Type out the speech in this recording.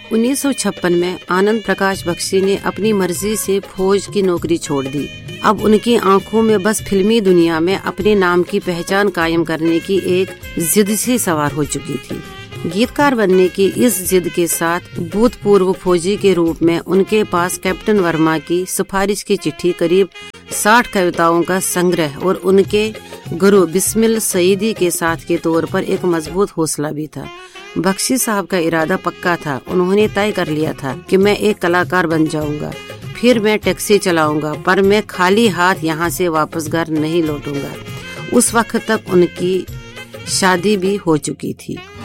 1956 में आनंद प्रकाश बख्शी ने अपनी मर्जी से फौज की नौकरी छोड़ दी। अब उनकी आंखों में बस फिल्मी दुनिया में अपने नाम की पहचान कायम करने की एक जिद सी सवार हो चुकी थी। गीतकार बनने की इस जिद के साथ भूतपूर्व फौजी के रूप में उनके पास कैप्टन वर्मा की सिफारिश की चिट्ठी, करीब 60 कविताओं का संग्रह और उनके गुरु बिस्मिल सईदी के साथ के तौर पर एक मजबूत हौसला भी था। बख्शी साहब का इरादा पक्का था। उन्होंने तय कर लिया था कि मैं एक कलाकार बन जाऊंगा, फिर मैं टैक्सी चलाऊंगा, पर मैं खाली हाथ यहाँ से वापस घर नहीं लौटूंगा। उस वक्त तक उनकी शादी भी हो चुकी थी।